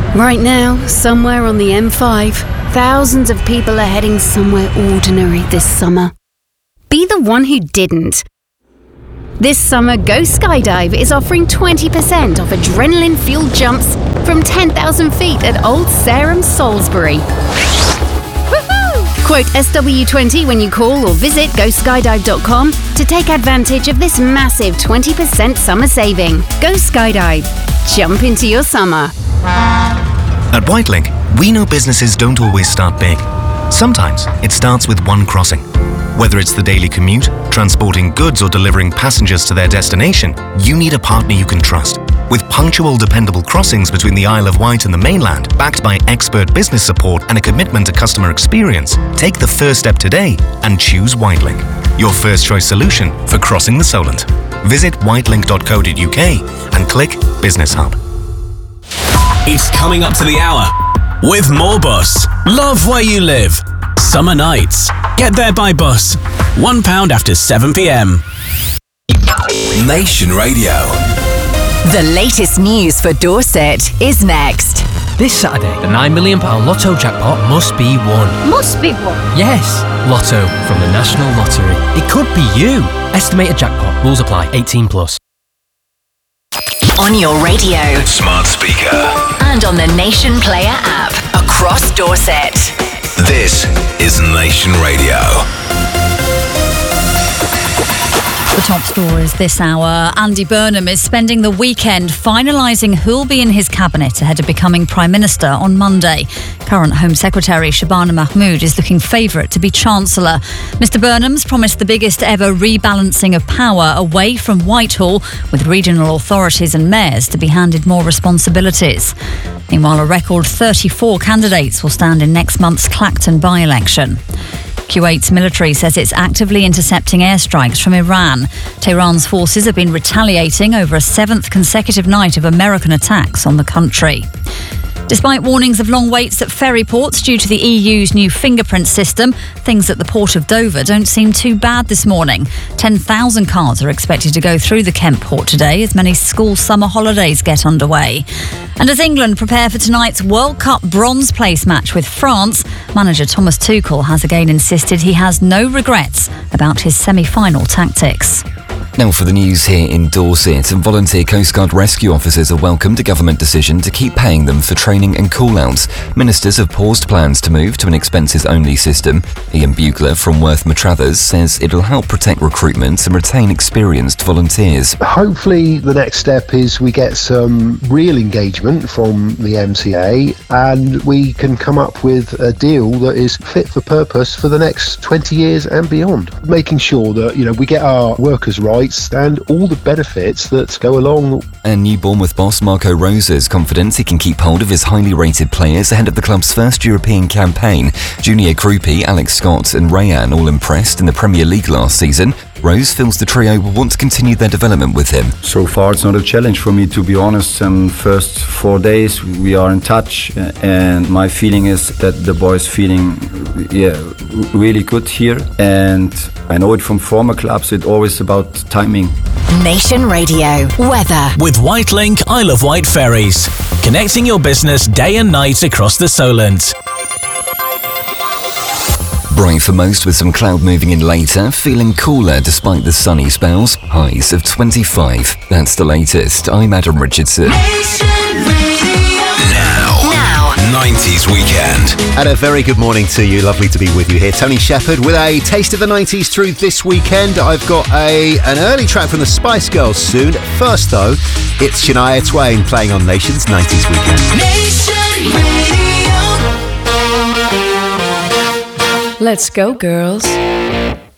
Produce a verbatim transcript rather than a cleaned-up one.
Right now, somewhere on the M five, thousands of people are heading somewhere ordinary this summer. Be the one who didn't. This summer, Go Skydive is offering twenty percent off adrenaline-fueled jumps from ten thousand feet at Old Sarum, Salisbury. Woohoo! Quote S W twenty when you call or visit go skydive dot com to take advantage of this massive twenty percent summer saving. Go Skydive. Jump into your summer. At Whitelink, we know businesses don't always start big. Sometimes it starts with one crossing. Whether it's the daily commute, transporting goods or delivering passengers to their destination, you need a partner you can trust. With punctual, dependable crossings between the Isle of Wight and the mainland, backed by expert business support and a commitment to customer experience, take the first step today and choose Whitelink, your first choice solution for crossing the Solent. Visit whitelink dot co dot uk and click Business Hub. It's coming up to the hour with more bus. Love where you live. Summer nights. Get there by bus. One pound after seven p.m. Nation Radio. The latest news for Dorset is next. This Saturday, the nine million pounds Lotto jackpot must be won. Must be won? Yes, Lotto from the National Lottery. It could be you. Estimated jackpot. Rules apply. eighteen plus. On your radio, Smart speaker, and on the Nation Player app across Dorset. This is Nation Radio. The top stories this hour. Andy Burnham is spending the weekend finalising who'll be in his cabinet ahead of becoming Prime Minister on Monday. Current Home Secretary Shabana Mahmood is looking favourite to be Chancellor. Mister Burnham's promised the biggest ever rebalancing of power away from Whitehall, with regional authorities and mayors to be handed more responsibilities. Meanwhile, a record thirty-four candidates will stand in next month's Clacton by-election. Kuwait's military says it's actively intercepting airstrikes from Iran. Tehran's forces have been retaliating over a seventh consecutive night of American attacks on the country. Despite warnings of long waits at ferry ports due to the E U's new fingerprint system, things at the port of Dover don't seem too bad this morning. ten thousand cars are expected to go through the Kent port today as many school summer holidays get underway. And as England prepare for tonight's World Cup bronze place match with France, manager Thomas Tuchel has again insisted he has no regrets about his semi-final tactics. Now for the news here in Dorset. Volunteer Coast Guard rescue officers have welcomed a government decision to keep paying them for training and call-outs. Ministers have paused plans to move to an expenses-only system. Ian Bugler from Worth Matrathers says it'll help protect recruitment and retain experienced volunteers. Hopefully the next step is we get some real engagement from the M C A and we can come up with a deal that is fit for purpose for the next twenty years and beyond. Making sure that, you know, we get our workers right and all the benefits that go along. And new Bournemouth boss Marco Rosa is confident he can keep hold of his highly rated players ahead of the club's first European campaign. Junior Krupi, Alex Scott and Rayan all impressed in the Premier League last season. Rose feels the trio will want to continue their development with him. So far it's not a challenge for me, to be honest. Um, first four days we are in touch and my feeling is that the boys feeling yeah, really good here, and I know it from former clubs, it's always about timing. Nation Radio weather with Whitelink Isle of Wight ferries, connecting your business day and night across the Solent. Bright for most with some cloud moving in later, feeling cooler despite the sunny spells, highs of twenty-five. That's the latest. I'm Adam Richardson. Now, now, nineties weekend. And a very good morning to you. Lovely to be with you here. Tony Shepherd with a taste of the nineties through this weekend. I've got a an early track from the Spice Girls soon. First though, it's Shania Twain playing on Nation's nineties weekend. Nation Radio. Let's go, girls.